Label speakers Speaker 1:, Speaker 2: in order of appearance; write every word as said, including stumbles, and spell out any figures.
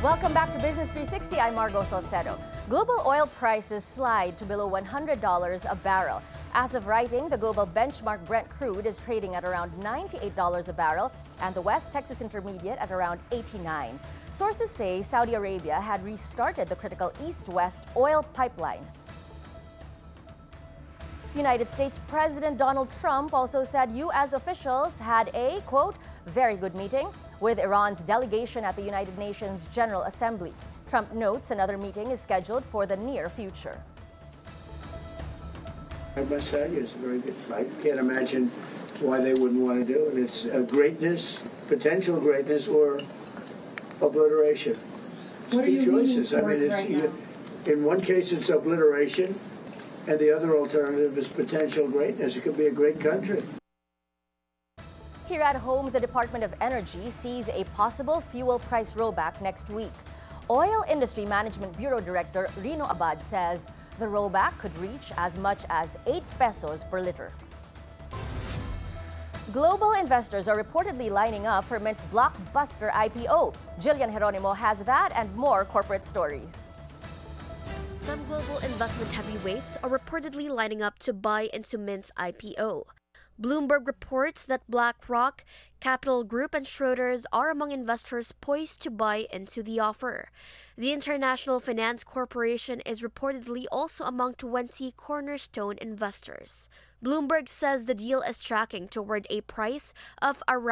Speaker 1: Welcome back to Business three sixty. I'm Margo Salcedo. Global oil prices slide to below one hundred dollars a barrel. As of writing, the global benchmark Brent crude is trading at around ninety-eight dollars a barrel and the West Texas Intermediate at around eighty-nine. Sources say Saudi Arabia had restarted the critical east-west oil pipeline. United States President Donald Trump also said U S officials had a, quote, very good meeting with Iran's delegation at the United Nations General Assembly. Trump notes another meeting is scheduled for the near future.
Speaker 2: I must say, it's a very good fight. Can't imagine why they wouldn't want to do it. It's a greatness, potential greatness, or obliteration. It's
Speaker 3: What are
Speaker 2: two
Speaker 3: you
Speaker 2: choices. I
Speaker 3: leaning
Speaker 2: mean,
Speaker 3: towards
Speaker 2: it's
Speaker 3: right now?
Speaker 2: in one case it's obliteration, and the other alternative is potential greatness. It could be a great country.
Speaker 1: Here at home, the Department of Energy sees a possible fuel price rollback next week. Oil Industry Management Bureau Director Rino Abad says the rollback could reach as much as eight pesos per liter. Global investors are reportedly lining up for Mint's blockbuster I P O. Jillian Geronimo has that and more corporate stories.
Speaker 4: Some global investment heavyweights are reportedly lining up to buy into Mint's I P O. Bloomberg reports that BlackRock, Capital Group, and Schroders are among investors poised to buy into the offer. The International Finance Corporation is reportedly also among twenty cornerstone investors. Bloomberg says the deal is tracking toward a price of around